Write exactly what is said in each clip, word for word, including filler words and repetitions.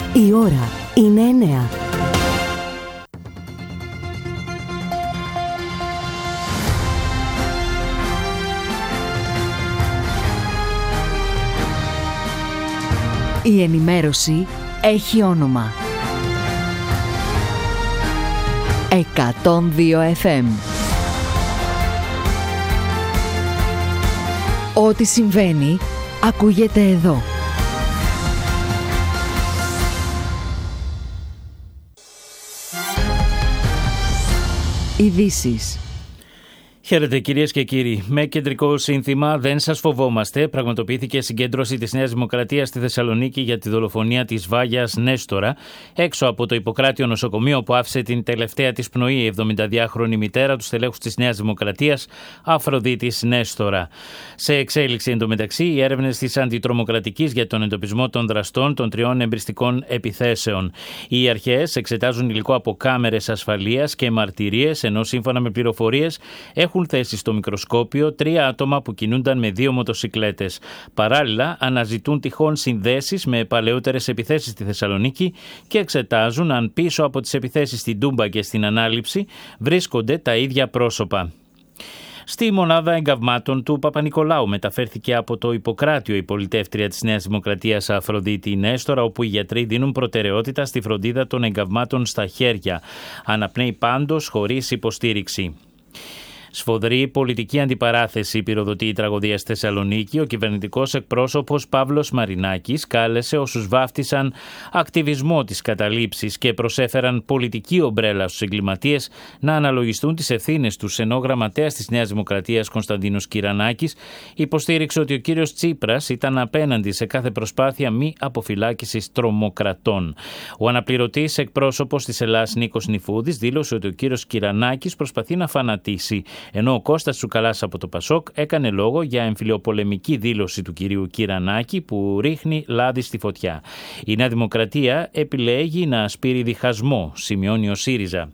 Η ώρα είναι εννέα. Η ενημέρωση έχει όνομα. εκατόν δύο εφ εμ. Ό,τι συμβαίνει, ακούγεται εδώ. Ειδήσεις. Χαίρετε κυρίες και κύριοι. Με κεντρικό σύνθημα «Δεν σας φοβόμαστε» πραγματοποιήθηκε συγκέντρωση της Νέας Δημοκρατίας στη Θεσσαλονίκη για τη δολοφονία της Βάγιας Νέστορα έξω από το Ιπποκράτιο νοσοκομείο που άφησε την τελευταία της πνοή η εβδομηνταδυάχρονη μητέρα του στελέχους της Νέας Δημοκρατίας Αφροδίτης Νέστορα. Σε εξέλιξη εντωμεταξύ οι έρευνες της Αντιτρομοκρατικής για τον εντοπισμό των δραστών των τριών εμπριστικών επιθέσεων. Οι αρχές εξετάζουν υλικό από κάμερες ασφαλείας και μαρτυρίες, ενώ σύμφωνα με πληροφορίες έχουν θέσει στο μικροσκόπιο τρία άτομα που κινούνταν με δύο μοτοσικλέτες. Παράλληλα, αναζητούν τυχόν συνδέσεις με παλαιότερες επιθέσεις στη Θεσσαλονίκη και εξετάζουν αν πίσω από τις επιθέσεις στην Τούμπα και στην Ανάληψη βρίσκονται τα ίδια πρόσωπα. Στη μονάδα εγκαυμάτων του Παπα-Νικολάου μεταφέρθηκε από το Ιπποκράτιο η πολιτεύτρια της Νέας Δημοκρατίας Αφροδίτη Νέστορα, όπου οι γιατροί δίνουν προτεραιότητα στη φροντίδα των εγκαυμάτων στα χέρια. Αναπνέει πάντως χωρίς υποστήριξη. Σφοδρή πολιτική αντιπαράθεση πυροδοτεί η τραγωδία στη Θεσσαλονίκη. Ο κυβερνητικός εκπρόσωπος Παύλος Μαρινάκης κάλεσε όσους βάφτισαν ακτιβισμό της καταλήψης και προσέφεραν πολιτική ομπρέλα στους εγκληματίες να αναλογιστούν τις ευθύνες τους, ενώ ο γραμματέας της Νέας Δημοκρατίας Κωνσταντίνος Κυρανάκης υποστήριξε ότι ο κύριος Τσίπρας ήταν απέναντι σε κάθε προσπάθεια μη αποφυλάκησης τρομοκρατών. Ο αναπληρωτής εκπρόσωπος της Ελλάς Νίκος Νιφούδης δήλωσε ότι ο κύριος Κυρανάκης προσπαθεί να φανατίσει, ενώ ο Κώστας Τσουκαλάς από το Πασόκ έκανε λόγο για εμφυλιοπολεμική δήλωση του κυρίου Κυρανάκη που ρίχνει λάδι στη φωτιά. Η Νέα Δημοκρατία επιλέγει να σπείρει διχασμό, σημειώνει ο ΣΥΡΙΖΑ.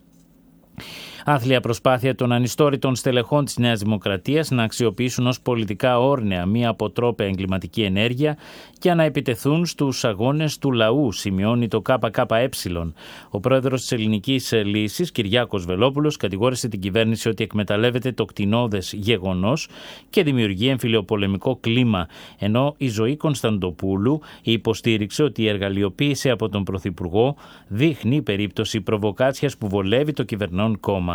Άθλια προσπάθεια των ανιστόρητων στελεχών της Νέας Δημοκρατίας να αξιοποιήσουν ως πολιτικά όρνεα μία αποτρόπαια εγκληματική ενέργεια και να επιτεθούν στους αγώνες του λαού, σημειώνει το ΚΚΕ. Ο πρόεδρος της Ελληνικής Λύσης, Κυριάκος Βελόπουλος, κατηγόρησε την κυβέρνηση ότι εκμεταλλεύεται το κτηνώδες γεγονός και δημιουργεί εμφυλιοπολεμικό κλίμα, ενώ η Ζωή Κωνσταντοπούλου υποστήριξε ότι η εργαλειοποίηση από τον Πρωθυπουργό δείχνει περίπτωση προβοκάτσιας που βολεύει το κυβερνών κόμμα.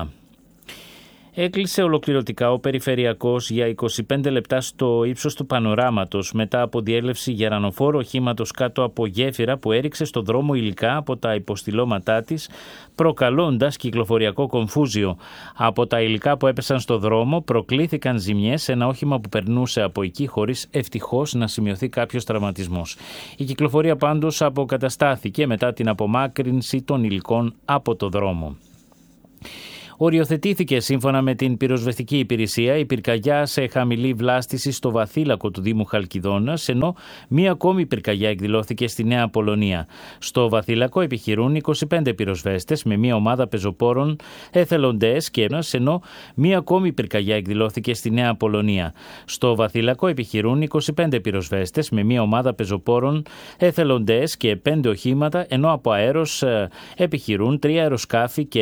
Έκλεισε ολοκληρωτικά ο περιφερειακός για είκοσι πέντε λεπτά στο ύψος του πανοράματος μετά από διέλευση γερανοφόρου οχήματος κάτω από γέφυρα που έριξε στο δρόμο υλικά από τα υποστηλώματά της, προκαλώντας κυκλοφοριακό κομφούζιο. Από τα υλικά που έπεσαν στο δρόμο προκλήθηκαν ζημιές σε ένα όχημα που περνούσε από εκεί, χωρίς ευτυχώς να σημειωθεί κάποιος τραυματισμός. Η κυκλοφορία πάντως αποκαταστάθηκε μετά την απομάκρυνση των υλικών από το δρόμο. Οριοθετήθηκε σύμφωνα με την πυροσβεστική υπηρεσία η πυρκαγιά σε χαμηλή βλάστηση στο Βαθύλακο του Δήμου Χαλκιδόνας, ενώ μία ακόμη πυρκαγιά εκδηλώθηκε στη Νέα Πολωνία. Στο Βαθύλακο επιχειρούν είκοσι πέντε πυροσβέστες με μία ομάδα πεζοπόρων εθελοντές και ένας, ενώ μία ακόμη πυρκαγιά εκδηλώθηκε στη Νέα Πολωνία. Στο Βαθύλακο επιχειρούν είκοσι πέντε πυροσβέστες με μία ομάδα πεζοπόρων εθελοντές και πέντε οχήματα, ενώ από αέρος επιχειρούν τρία αεροσκάφη και